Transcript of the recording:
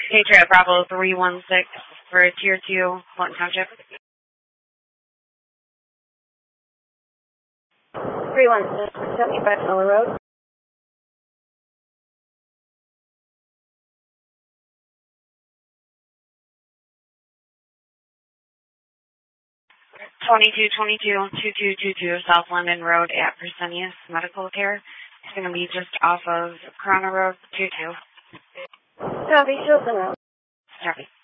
Patriot Bravo 316 for Tier 2, Clinton Township. 316, 75 Miller Road. 2222 South London Road at Fresenius Medical Care. It's going to be just off of Corona Road 22. Copy, Chilton Road. Copy.